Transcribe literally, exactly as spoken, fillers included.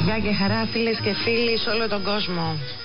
Γεια και χαρά, φίλες και φίλοι σε όλο τον κόσμο.